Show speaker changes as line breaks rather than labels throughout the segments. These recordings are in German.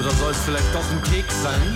Oder soll es vielleicht doch ein Keks sein?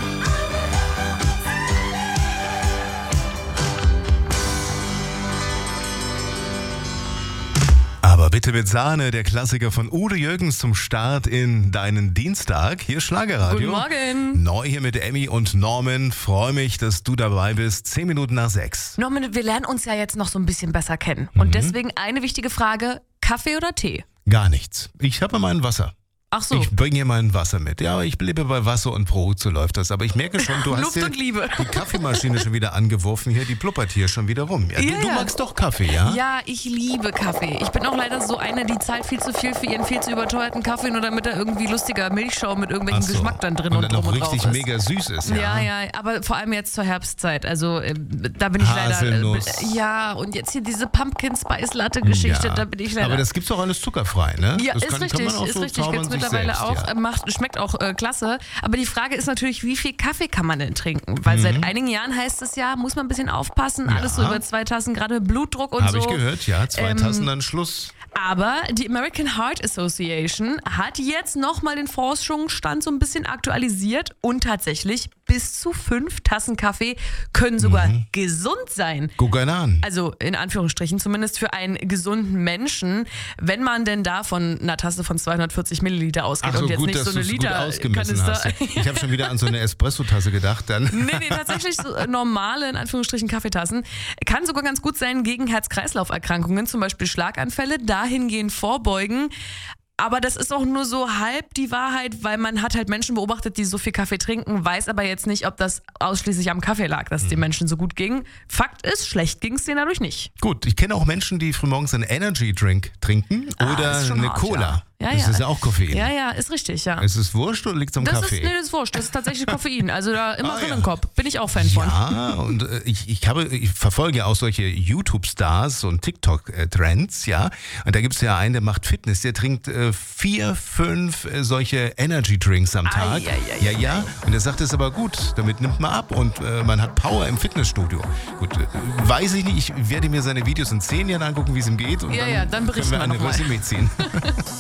Aber bitte mit Sahne, der Klassiker von Udo Jürgens zum Start in deinen Dienstag. Hier Schlagerradio.
Guten Morgen.
Neu hier mit Emmy und Norman. Freue mich, dass du dabei bist. 10 Minuten nach 6.
Norman, wir lernen uns ja jetzt noch so ein bisschen besser kennen. Und deswegen eine wichtige Frage, Kaffee oder Tee?
Gar nichts. Ich habe mein Wasser.
Ach so.
Ich bringe hier mein Wasser mit. Ja, ich lebe bei Wasser und Brot, so läuft das. Aber ich merke schon, du hast
Luft
hier
und Liebe.
die Kaffeemaschine schon wieder angeworfen. Hier, die blubbert hier schon wieder rum. Ja,
Ja,
du
ja.
magst doch Kaffee, ja?
Ja, ich liebe Kaffee. Ich bin auch leider so eine, die zahlt viel zu viel für ihren viel zu überteuerten Kaffee, nur damit er irgendwie lustiger Milchschaum mit irgendwelchem
Ach so.
Geschmack dann drin
und
und
dann
drum
noch
und drauf
richtig
ist.
mega süß ist,
Ja, aber vor allem jetzt zur Herbstzeit. Also da bin ich leider.
Haselnuss.
Ja, und jetzt hier diese Pumpkin Spice Latte Geschichte,
Ja.
da bin ich leider.
Aber das gibt's doch alles zuckerfrei, ne?
Ja,
das
ist richtig,
kann man auch so zaubern
gibt's
sich
mittlerweile
selbst,
auch,
ja.
schmeckt auch klasse. Aber die Frage ist natürlich, wie viel Kaffee kann man denn trinken? Weil seit einigen Jahren heißt es ja, muss man ein bisschen aufpassen, alles so über 2 Tassen, gerade Blutdruck und
Habe
so.
ich gehört, ja. 2 Tassen dann Schluss.
Aber die American Heart Association hat jetzt nochmal den Forschungsstand so ein bisschen aktualisiert und tatsächlich bis zu 5 Tassen Kaffee können sogar gesund sein.
Guck einen an.
Also in Anführungsstrichen, zumindest für einen gesunden Menschen, wenn man denn da von einer Tasse von 240 Milliliter ausgeht
Ach so,
und jetzt
gut,
nicht
dass
so eine
du's gut
Liter
ausgemessen hast.
Kanister.
Ich habe schon wieder an so eine Espresso-Tasse gedacht. Dann.
Nee, tatsächlich so normale, in Anführungsstrichen, Kaffeetassen. Kann sogar ganz gut sein gegen Herz-Kreislauf-Erkrankungen, zum Beispiel Schlaganfälle, dahingehend vorbeugen. Aber das ist auch nur so halb die Wahrheit, weil man hat halt Menschen beobachtet, die so viel Kaffee trinken, weiß aber jetzt nicht, ob das ausschließlich am Kaffee lag, dass es den Menschen so gut ging. Fakt ist, schlecht ging es denen dadurch nicht.
Gut, ich kenne auch Menschen, die frühmorgens einen Energy-Drink trinken oder
ist schon
eine
hart,
Cola.
Ja,
das
ja.
ist ja auch Koffein.
Ja, ist richtig, ja.
Ist es wurscht oder liegt es am Kaffee?
Das ist wurscht, das ist tatsächlich Koffein. Also da immer drin
ja.
im Kopf. Bin ich auch Fan von.
Ja, und ich verfolge ja auch solche YouTube-Stars und TikTok-Trends, ja. Und da gibt es ja einen, der macht Fitness, der trinkt 4, 5 solche Energy-Drinks am Tag. Ja. Und er sagt, das ist aber gut, damit nimmt man ab und man hat Power im Fitnessstudio. Gut, weiß ich nicht, ich werde mir seine Videos in 10 Jahren angucken, wie es ihm geht. Und
Ja, dann berichten
können wir
wir
eine
noch mal.
Resümee ziehen.